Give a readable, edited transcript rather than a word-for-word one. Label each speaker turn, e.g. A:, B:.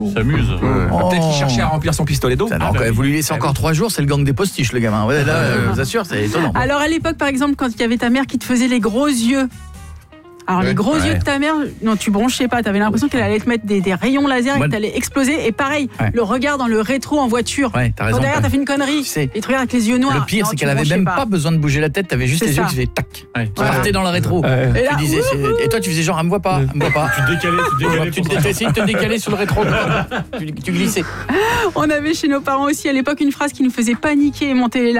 A: Il s'amuse.
B: Peut-être qu'il cherchait à remplir son pistolet d'eau.
C: Vous lui laissez encore 3 jours, c'est le gang des postiches, le gamin. Ouais, là, je vous assure, c'est étonnant.
D: Alors à l'époque, par exemple, quand il y avait ta mère qui te faisait les gros yeux. Alors les gros yeux de ta mère, non, tu bronchais pas, t'avais l'impression qu'elle allait te mettre des rayons laser et que t'allais exploser. Et pareil, le regard dans le rétro en voiture.
C: Ouais, t'as raison.
D: Quand derrière t'as fait une connerie, et tu regardes avec les yeux noirs.
C: Le pire, c'est qu'elle avait même pas besoin de bouger la tête, t'avais juste les yeux qui faisaient tac. Tu partais dans le rétro. Et toi, tu faisais genre, elle me voit pas, elle me voit pas.
A: Tu te décalais.
C: Tu essayais de te décaler sur le rétro. Tu glissais.
D: On avait chez nos parents aussi à l'époque une phrase qui nous faisait paniquer et monter les larmes.